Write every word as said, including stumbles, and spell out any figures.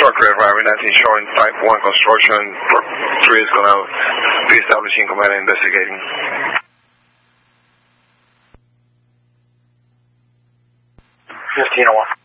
truck driver nineteen showing type one construction. Truck three is going to be establishing command and investigating. fifteen oh one.